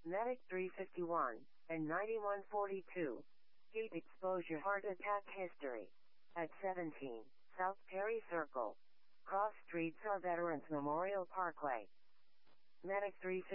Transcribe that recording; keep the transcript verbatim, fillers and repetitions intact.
Medic three fifty-one and ninety-one forty-two. Heat exposure heart attack history. At seventeen, South Perry Circle. Cross Streets or Veterans Memorial Parkway. Medic three fifty-one.